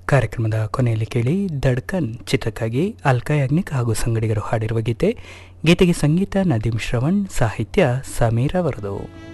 ಕಾರ್ಯಕ್ರಮದ ಕೊನೆಯಲ್ಲಿ ಕೇಳಿ ದಡ್ಕನ್ ಚಿತ್ರಕ್ಕಾಗಿ ಅಲ್ಕಾ ಯಾಗ್ನಿಕ್ ಹಾಗೂ ಸಂಗಡಿಗರು ಹಾಡಿರುವ ಗೀತೆಗೆ ಸಂಗೀತ ನದೀಮ್ ಶ್ರವಣ್, ಸಾಹಿತ್ಯ ಸಮೀರ್ ಅವರದು.